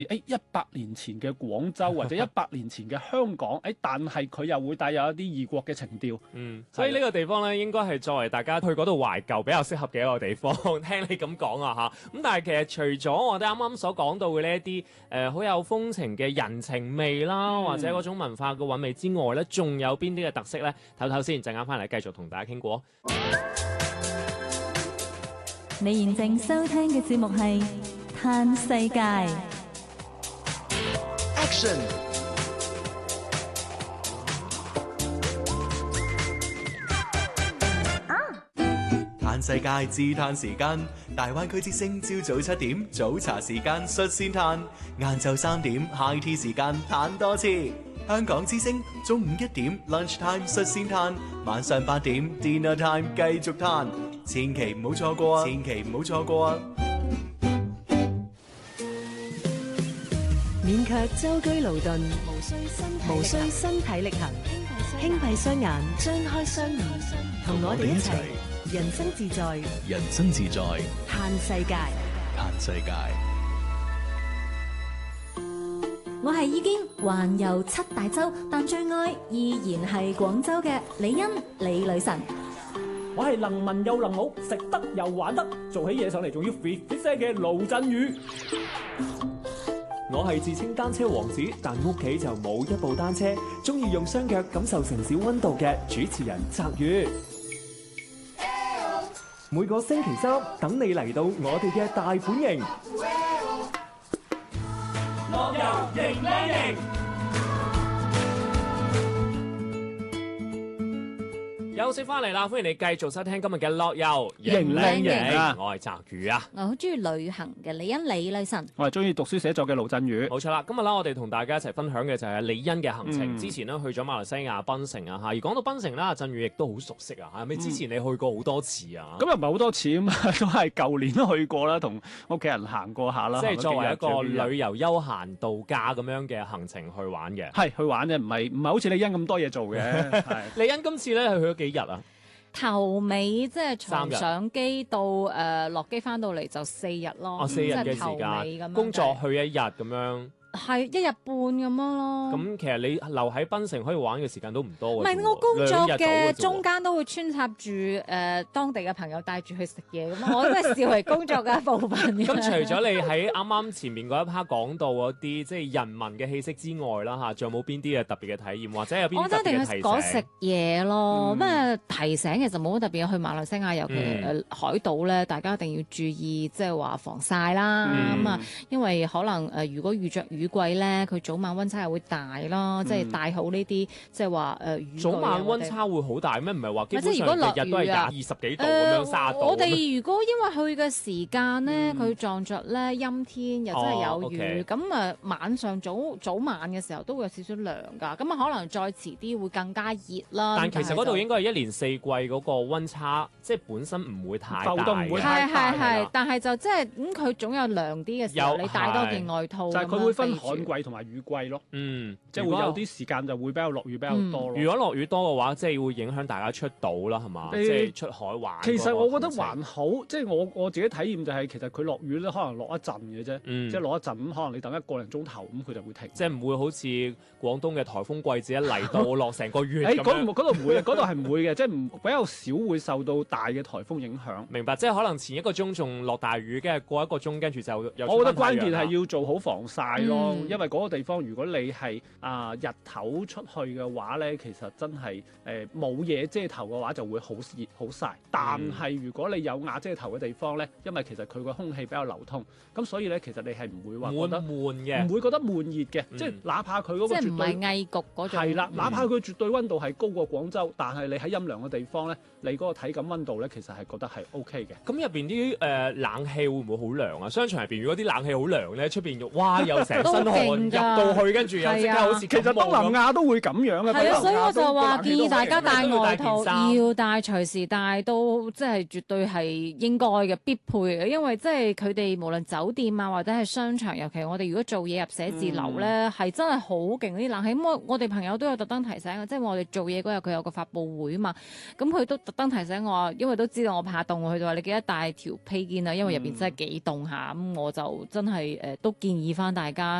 100年前嘅廣州或者100年前嘅香港，但係佢又會帶有一啲異國嘅情調。 所以呢個地方咧，應該係作為大家去嗰度懷舊比較適合嘅一個地方。聽你咁講啊嚇，咁但係其實除咗我哋啱啱所講到嘅呢一啲好有風情嘅人情味啦，或者嗰種文化嘅韻味之外咧，仲有邊啲嘅特色咧？唞先，陣間翻嚟繼續同大家傾過。 你現正收聽嘅節目係《嘆世界》。 Action！ 嘆世界自嘆時間，大灣區之聲朝早7點早茶時間率先嘆，晏晝3點 High Tea 時間嘆多次。香港之聲中午1點 Lunch Time 率先嘆，晚上8點 Dinner Time 繼續嘆，千祈唔好錯過啊！千祈唔好錯過啊！ 免卻舟車勞頓，無需身體力行，輕閉雙眼，張開雙耳，同我哋一齊人生自在， 人生自在， 嘆世界， 嘆世界。 我係已經環遊7大洲，但最愛依然係廣州嘅李欣李女神。 我係能文又能武，食得又玩得，做起嘢上嚟仲要 fit 聲嘅盧振宇。我係自稱單車王子，但屋企就冇一部單車，中意用雙腳感受城市溫度嘅主持人澤宇。每個星期三等你嚟到我哋嘅大本營，樂遊迎靚營。 休息翻嚟啦，歡迎你繼續收聽今日嘅樂遊迎靚營啊！ 我係澤宇啊， 我好中意旅行嘅李欣李女神， 我係中意讀書寫作嘅盧振宇。 冇錯啦，今日啦，我哋同大家一齊分享嘅就係李欣嘅行程。 嗯之前呢，去咗馬來西亞檳城啊嚇，而講到檳城啦，振宇亦都好熟悉啊，係咪？之前你去過好多次啊？ 咁又唔係好多次啊嘛，都係舊年都去過啦，同屋企人行過下啦。 即係作為一個行咗幾日旅遊休閒度假咁樣嘅行程去玩嘅。 係去玩啫，唔係好似李欣咁多嘢做嘅。係李欣今次咧去咗幾日啊？ 頭尾即係從 3日上機到落機翻到嚟就4日咯。 哦，4日嘅即係頭尾時間， 咁樣工作去1日咁樣。 係1日半咁樣咯。 咁其實你留喺檳城可以玩嘅時間都唔多嘅。 唔係我工作 2日到嘅啫喎中間都會穿插住當地嘅朋友帶住去食嘢咁，我都係視為工作嘅一部分嘅。 咁除咗你喺啱啱前面嗰一 part 講到嗰啲即係人民嘅氣息之外啦嚇，仲有冇邊啲嘅特別嘅體驗，或者有邊啲特我覺得一定別嘅提係講食醒？ 嘢咯，咩提醒其實冇乜特別。去馬來西亞，尤其海島咧，大家一定要注意，即係話防曬啦。咁啊，因為可能如果遇着雨季咧，佢早晚溫差又會大咯，即係帶好呢啲，即係話雨具啊。 早晚溫差會好大咩？唔係話基本即係如果落上日日都係雨啊 20幾度咁樣30度咁樣。 我哋如果因為去嘅時間咧，佢撞着咧陰天，又真係有雨，咁晚上早晚嘅時候都會有少少涼㗎。咁啊，可能再遲啲會更加熱啦。 但其實嗰度應該係1年4季嗰個溫差，即係本身唔會太大嘅。 浮動唔會太大係，但係就即係佢總有涼啲嘅時候，你帶多件外套。 就係佢會分旱季同埋雨季咯。即係會有啲時間就會比較落雨比較多咯。 如果落雨多嘅話，即係會影響大家出島啦，係嘛？即係出海玩。 其實我覺得還好，即係我自己體驗就係其實佢落雨咧，可能落一陣嘅啫，即係落一陣咁，可能你等1個零鐘頭咁，佢就會停。 即係唔會好似廣東嘅颱風季節一嚟到落成個月咁樣。 嗰度唔會嘅，嗰度係唔會嘅，即係比較少會受到大嘅颱風影響。 明白，即係可能前1個鐘仲落大雨，跟住過1個鐘，跟住就有。 我覺得關鍵係要做好防曬咯，因為嗰個地方如果你係日頭出去嘅話咧，其實真係冇嘢遮頭嘅話就會好熱好曬。但係如果你有瓦遮頭嘅地方咧，因為其實佢個空氣比較流通，咁所以咧其實你係唔會話覺得悶嘅， 唔會覺得悶熱嘅，即係哪怕佢嗰個絕對唔係翳焗嗰種。 係啦，哪怕佢絕對溫度係高過廣州，但係你喺陰涼嘅地方咧，你嗰個體感溫度咧其實係覺得係 OK 嘅。 咁入邊啲冷氣會唔會好涼啊？商場入邊如果啲冷氣好涼咧，出邊哇又成身汗入到去，跟住又即刻好似其實東南亞都會咁樣嘅。 係啊，所以我就話東南亞都建議大家帶外套， 都要帶件衫要帶隨時帶都即係絕對係應該嘅必配嘅，因為即係佢哋無論酒店啊或者係商場，尤其我哋如果做嘢入寫字樓咧，係真係好勁啲冷氣。咁我哋朋友都有特登提醒嘅，即係我哋做嘢嗰日佢有個發佈會啊嘛，咁佢都特登提醒我話，因為都知道我怕凍，佢就話你記得帶條披肩啊，因為入邊真係幾凍下，咁我就真係都建議翻大家。